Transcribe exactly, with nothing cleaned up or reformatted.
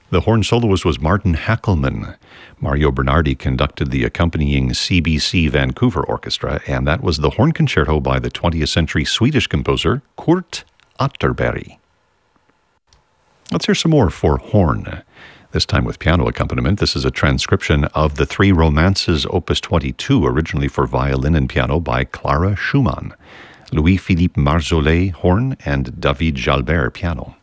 The horn soloist was Martin Hackelmann. Mario Bernardi conducted the accompanying C B C Vancouver Orchestra, and that was the horn concerto by the twentieth century Swedish composer Kurt Atterberg. Let's hear some more for horn, this time with piano accompaniment. This is a transcription of the Three Romances, Opus twenty-two, originally for violin and piano by Clara Schumann. Louis-Philippe Marjolais, horn, and David Jalbert, piano.